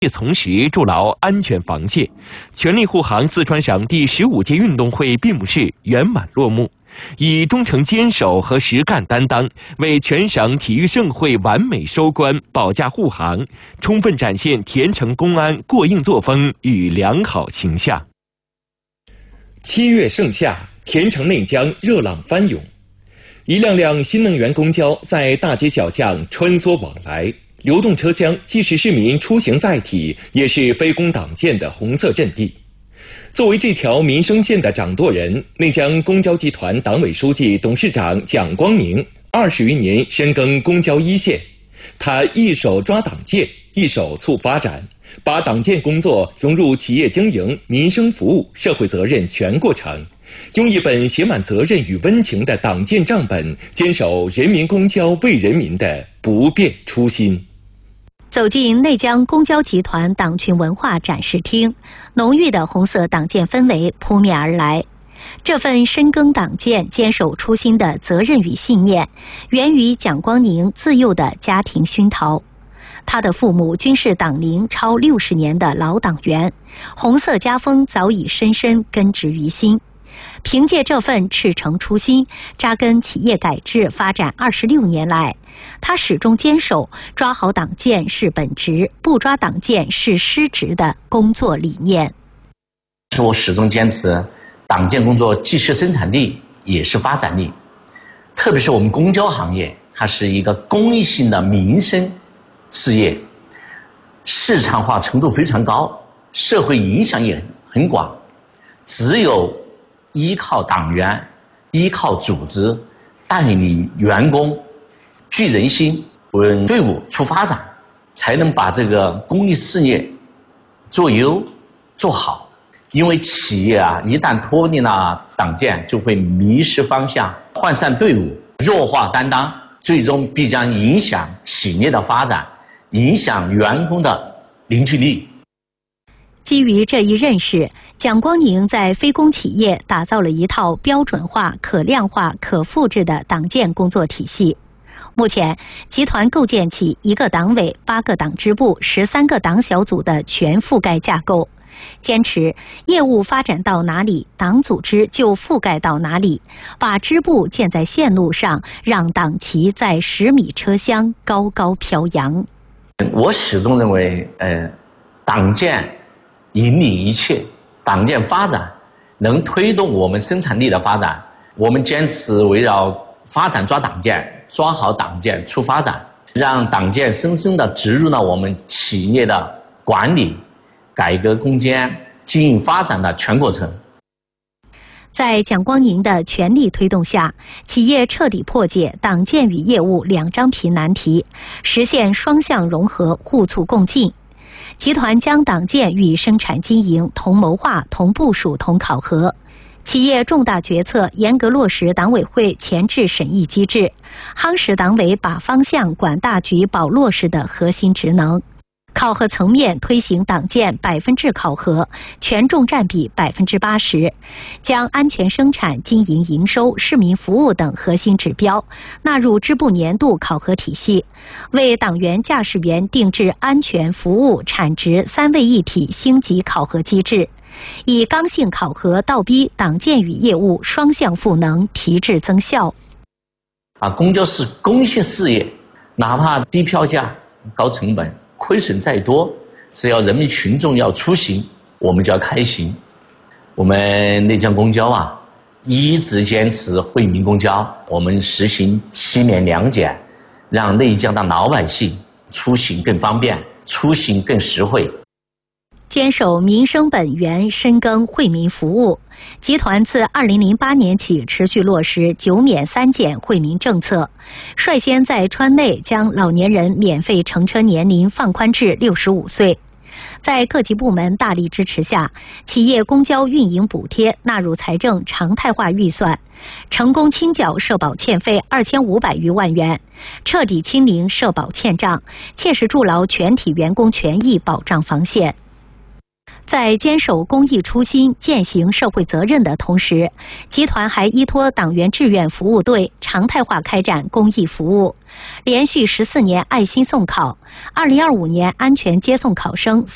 从实，筑牢安全防线，全力护航四川省第15届运动会闭幕式圆满落幕。以忠诚坚守和实干担当，为全省体育盛会完美收官保驾护航，充分展现田城公安过硬作风与良好形象。7月盛夏，田城内江热浪翻涌，一辆辆新能源公交在大街小巷穿梭往来，流动车厢既是市民出行载体，也是非公党建的红色阵地。作为这条民生线的掌舵人，内江公交集团党委书记、董事长蒋光宁20余年深耕公交一线。他一手抓党建，一手促发展，把党建工作融入企业经营、民生服务、社会责任全过程，用一本写满责任与温情的党建账本，坚守人民公交为人民的不变初心。 走进内江公交集团党群文化展示厅，浓郁的红色党建氛围扑面而来。这份深耕党建、坚守初心的责任与信念，源于蒋光宁自幼的家庭熏陶。他的父母均是党龄超60年的老党员，红色家风早已深深根植于心。凭借这份赤诚初心，扎根企业改制发展26年来，他始终坚守抓好党建是本职，不抓党建是失职的工作理念。 我始终坚持党建工作既是生产力也是发展力，特别是我们公交行业，它是一个公益性的民生事业，市场化程度非常高，社会影响也很广，只有依靠党员，依靠组织，带领员工聚人心，为队伍出发展，才能把这个公益事业做优做好。因为企业一旦脱离了党建，就会迷失方向，涣散队伍，弱化担当，最终必将影响企业的发展，影响员工的凝聚力。 基于这一认识，蒋光宁在非公企业打造了一套标准化、可量化、可复制的党建工作体系。目前，集团构建起1个党委、8个党支部、13个党小组的全覆盖架构，坚持业务发展到哪里，党组织就覆盖到哪里，把支部建在线路上，让党旗在10米车厢高高飘扬。 我始终认为，党建引领一切，党建发展能推动我们生产力的发展。我们坚持围绕发展抓党建，抓好党建促发展，让党建深深地植入了我们企业的管理、改革攻坚、经营发展的全过程。 在蒋光宁的全力推动下，企业彻底破解党建与业务2张皮难题，实现双向融合、互促共进。集团将党建与生产经营同谋划、同部署、同考核，企业重大决策严格落实党委会前置审议机制，夯实党委把方向、管大局、保落实的核心职能。考核层面推行党建100%制考核，权重占比80%，将安全生产、经营营收、市民服务等核心指标纳入支部年度考核体系，为党员驾驶员定制安全、服务、产值3位一体星级考核机制，以刚性考核倒逼党建与业务双向赋能，提质增效。 公交是公益性事业，哪怕低票价、高成本，亏损再多，只要人民群众要出行，我们就要开行。我们内江公交一直坚持惠民公交，我们实行7年2检，让内江的老百姓出行更方便，出行更实惠。 坚守民生本源，深耕惠民服务。集团自2008年起持续落实9免3检惠民政策，率先在川内将老年人免费乘车年龄放宽至65岁。在各级部门大力支持下，企业公交运营补贴纳入财政常态化预算，成功清缴社保欠费2500余万元，彻底清零社保欠账，切实筑牢全体员工权益保障防线。在坚守公益初心、践行社会责任的同时，集团还依托党员志愿服务队，常态化开展公益服务，连续14年爱心送考，2025年安全接送考生